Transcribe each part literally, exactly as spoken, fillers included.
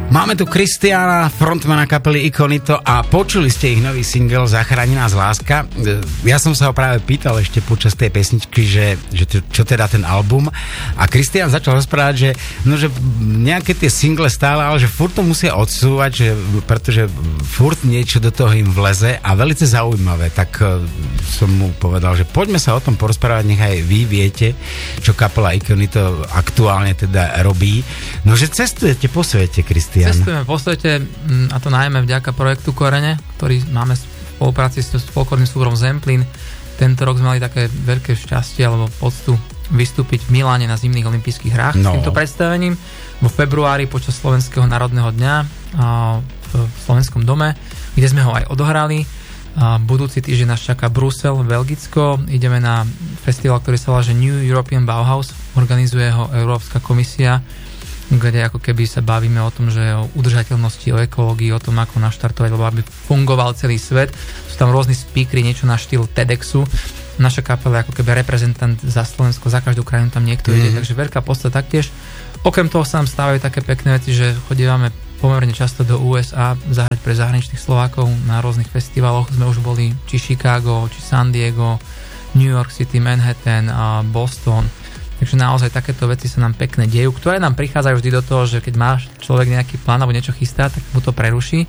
Máme tu Kristiána, frontmana kapely Ikonito a počuli ste ich nový single Zachráni nás láska. Ja som sa ho práve pýtal ešte počas tej pesničky, že, že čo, čo teda ten album, a Kristián začal rozprávať, že, no, že nejaké tie single stále, ale že furt to musia odsúvať, že, pretože furt niečo do toho im vleze a veľmi zaujímavé. Tak som mu povedal, že poďme sa o tom porozprávať, nech aj vy viete, čo kapela Ikonito aktuálne teda robí. No, že cestujete po svete, Kristián. Cestujeme po svete, a to najmä vďaka projektu Korene, ktorý máme v spolupráci s folklórnym súborom Zemplín. Tento rok sme mali také veľké šťastie alebo poctu vystúpiť v Miláne na zimných olympijských hrách no. s týmto predstavením. Vo februári počas Slovenského národného dňa v Slovenskom dome, kde sme ho aj odohrali. Budúci týždeň nás čaká Brusel, Belgicko. Ideme na festival, ktorý sa volá New European Bauhaus. Organizuje ho Európska komisia, kde ako keby sa bavíme o tom, že o udržateľnosti, o ekológii, o tom, ako naštartovať, lebo aby fungoval celý svet. Sú tam rôzni speakery, niečo na štýl TEDxu. Naša kapela je ako keby reprezentant za Slovensko, za každú krajinu tam niekto ide, mm-hmm. takže veľká podstata taktiež. Okrem toho sa nám stávajú také pekné veci, že chodívame pomerne často do ú es á zahrať pre zahraničných Slovákov na rôznych festivaloch. Sme už boli či Chicago, či San Diego, New York City, Manhattan, Boston. Takže naozaj takéto veci sa nám pekne dejú, ktoré nám prichádzajú vždy do toho, že keď máš človek nejaký plán alebo niečo chystá, tak mu to preruší.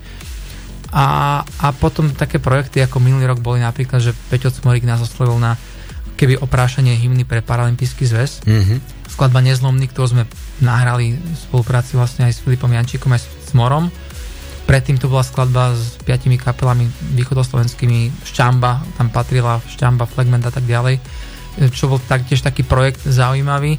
A, a potom také projekty ako minulý rok boli napríklad, že Peťo Cmorík nás oslovil na keby oprášanie hymny pre Paralympijský zväz. Mm-hmm. Skladba Nezlomný, ktorú sme nahrali v spolupráci vlastne aj s Filipom Jančíkom, aj s Cmorom. Predtým to bola skladba s piatimi kapelami východoslovenskými, Šťamba, tam patrila Šťamba, Flegment a tak ďalej, čo bol taktiež taký projekt zaujímavý.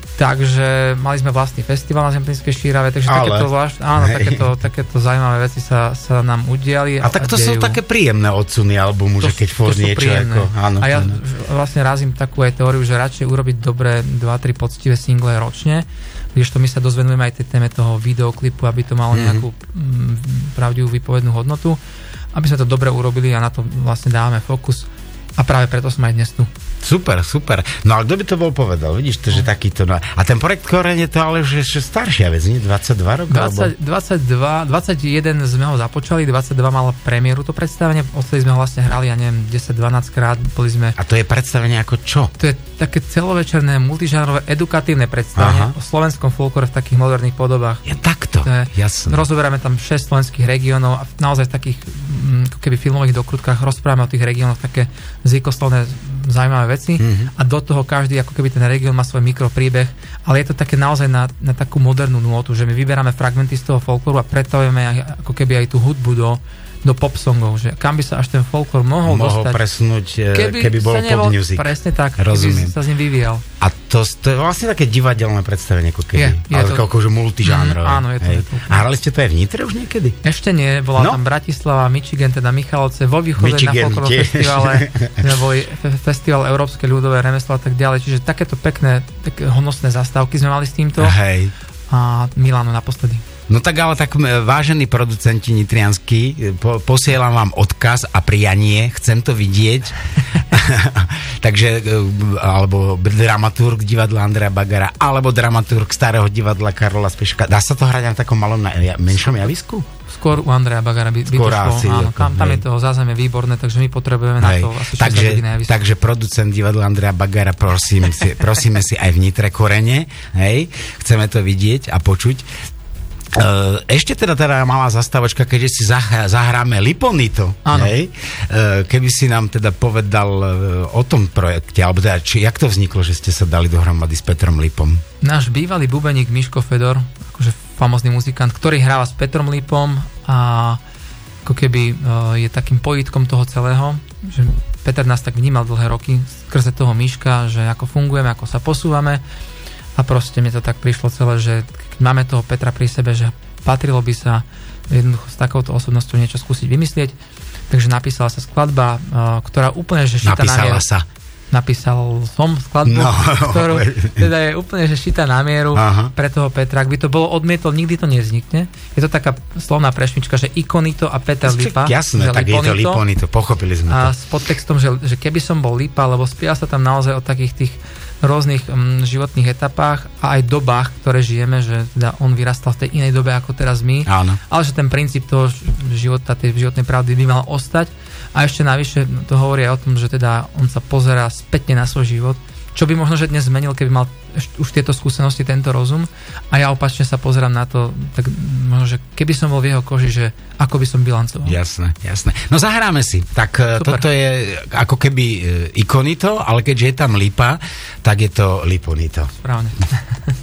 Takže mali sme vlastný festival na Zemplínskej Šírave, takže ale, takéto, zvlášť, áno, takéto, takéto zaujímavé veci sa, sa nám udiali. A, a tak to a sú také príjemné odsuny albumu, to, že keď fór niečo ako... Áno, a ja áno. vlastne razím takú aj teóriu, že radšej urobiť dobré dva tri poctivé single ročne, kdežto my sa dozvenujeme aj tej téme toho videoklipu, aby to malo nejakú mm. pravdivú výpovednú hodnotu, aby sme to dobre urobili a na to vlastne dávame fokus. A práve preto som aj dnes tu. Super, super. No ale kto by to bol povedal? Vidíš to, že takýto... No. A ten projekt Korene to ale už je staršia vec, nie? dvadsaťdva rokov? dvadsať, dvadsaťdva, dvadsaťjeden sme ho započali, dvadsaťdva malo premiéru to predstavenie, odtedy sme ho vlastne hrali, ja neviem, desať dvanásť krát, boli sme... A to je predstavenie ako čo? To je také celovečerné, multižánrové, edukatívne predstavenie Aha. o slovenskom folklore v takých moderných podobách. Je takto, je, jasné. Rozoberáme tam šesť slovenských regiónov a naozaj v takých mm, keby filmových dokrutkách rozprávame o tých regiónoch také zvykoslovné zaujímavé veci mm-hmm. a do toho každý, ako keby ten región má svoj mikropríbeh, ale je to také naozaj na, na takú modernú nôtu, že my vyberáme fragmenty z toho folklóru a pretavujeme ako keby aj tú hudbu do, do pop songov, že kam by sa až ten folklór mohol, mohol dostať. Mohol presnúť, keby, keby bol pop music. Presne tak, rozumiem. Keby sa s ním vyvíjal. A to, to je vlastne také divadelné predstavenie, ako keby. Je, je ale to, akože multižánrové. Mm, áno, je to. Je to a hrali ste to aj v Nitre už niekedy? Ešte nie, bola no? tam Bratislava, Michigan, teda Michalovce, vo Východe na folklorovom festivale, boli festival Európske ľudové remeslo a tak ďalej, čiže takéto pekné, také honosné zastávky sme mali s týmto. Hej. A Milano naposledy. No tak ale tak vážení producenti nitrianskí, po, posielam vám odkaz a prianie, chcem to vidieť. Takže, alebo dramaturg divadla Andreja Bagara, alebo dramaturg starého divadla Karola Speška. Dá sa to hrať na takom malom, na, menšom javisku? Skôr u Andreja Bagara by, by to šlo, áno, tam, tam je toho zázemie výborné, takže my potrebujeme hej. na to asi takže, takže producent divadla Andreja Bagara, prosím si, prosíme si aj v Nitre Korene, hej, chceme to vidieť a počuť. Ešte teda teda malá zastávačka, keďže si zahráme Liponito, hej, keby si nám teda povedal o tom projekte, alebo teda, či, jak to vzniklo, že ste sa dali dohromady s Petrom Lipom? Náš bývalý bubeník Miško Fedor, akože famózny muzikant, ktorý hráva s Petrom Lipom a ako keby je takým pojítkom toho celého, že Peter nás tak vnímal dlhé roky skrze toho Miška, že ako fungujeme, ako sa posúvame. A proste mi to tak prišlo celé, že keď máme toho Petra pri sebe, že patrilo by sa jednoducho s takouto osobnosťou niečo skúsiť vymyslieť. Takže napísala sa skladba, ktorá úplne že šita Napísala na mieru. sa. Napísal som skladbu, no, ktorú teda je úplne že šita na mieru Aha. pre toho Petra. Ak by to bolo odmietol, nikdy to nevznikne. Je to taká slovná prešmička, že Ikonito a Peter Lipa. Jasné, tak Liponito, je to Liponito, pochopili sme to. A s podtextom, že, že keby som bol Lipa, lebo spieva sa tam naozaj o takých tých rôznych um, životných etapách a aj dobách, ktoré žijeme, že teda on vyrastal v tej inej dobe ako teraz my, áno. Ale že ten princíp toho života, tej životnej pravdy by mal ostať. A ešte navyše to hovorí aj o tom, že teda on sa pozerá spätne na svoj život, čo by možno, že dnes zmenil, keby mal už tieto skúsenosti, tento rozum. A ja opačne sa pozerám na to, tak možno, že keby som bol v jeho koži, že ako by som bilancoval. Jasné, jasné. No zahráme si. Tak super. Toto je ako keby ikonito, ale keďže je tam lipa, tak je to liponito. Správne.